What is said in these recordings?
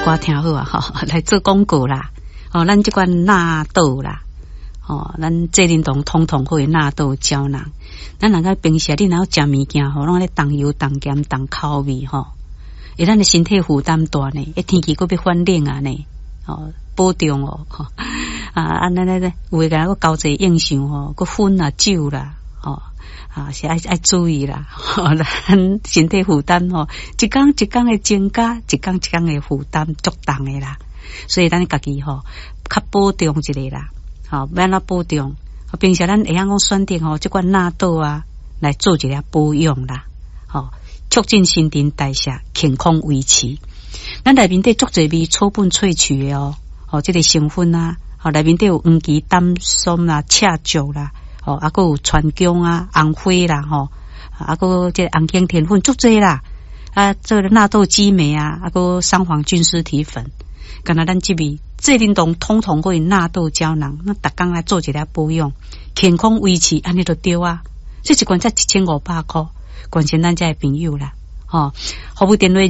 歌听好啊，来做广告啦。咱这款纳豆啦，咱这林动通通会纳豆胶囊。咱人家平时你若要食物件拢咧重油、重咸、重口味伊咱的身体负担大呢，天气佫要反冷啊呢，保重咱有诶个交际应酬佫薰啊酒啦，是爱注意啦，咱身体负担一天一天的增加，一天一天的负担足重的啦，所以咱家己较保重一下啦，要安怎保重？平时咱会晓讲选择这款纳豆啊来做一下保养啦，促进新陈代谢，健康维持。咱内面底足侪味草本萃取的这个成分啊，内面底有黄芪、丹参啦、赤椒啦，还有川芎啊、红花啦，还有这个红景天粉足侪啦，这个纳豆激酶啊，还有三黄菌丝体粉，干那咱这味这运动统统可以纳豆胶囊，那逐工来做一下保养，健康维持，安尼就对啊。这一罐才1500块，关心咱这朋友啦。服务电话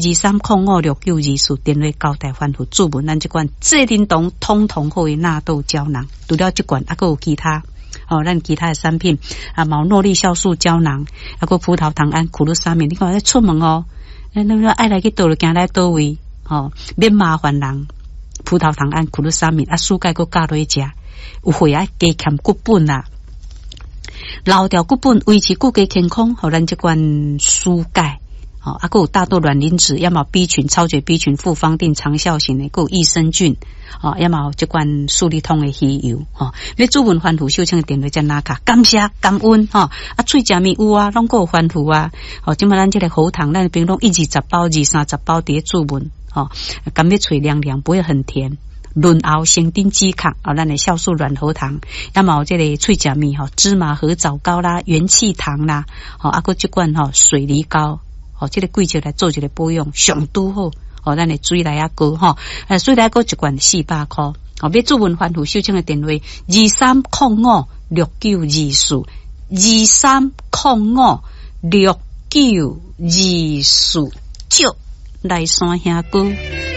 23056924，电话交代吩咐注文，咱这款这运动统统可以纳豆胶囊，除了这罐，还有其他。咱其他的产品毛诺力酵素胶囊，还有葡萄糖胺苦鲁沙敏，你看出门那爱来去倒就行来倒位，免麻烦人。葡萄糖胺苦鲁沙敏蔬钙佮加落去食，有血加欠骨本啦，留掉骨本，维持骨骼健康，互咱这款蔬钙。还有大豆卵磷脂，要么 B 群、超绝 B 群、复方定长效型的，还有益生菌，要么这款素利通的鱼油，要主文欢呼秀清的电话在哪卡？感谢感恩，喙食面有啊，拢够欢呼啊，今嘛咱这个喉糖，咱平拢120包、230包伫主文，甘要嘴凉凉，不会很甜。润喉生丁饥抗，咱的酵素软喉糖，要么这个喙食面芝麻合枣膏啦、元气糖啦，还有这款水梨膏。这个季节来做一个保养，上拄好。咱的水来膏水来膏一罐400块。要做文欢呼秀清的电话23056924 23056924，就来山下歌。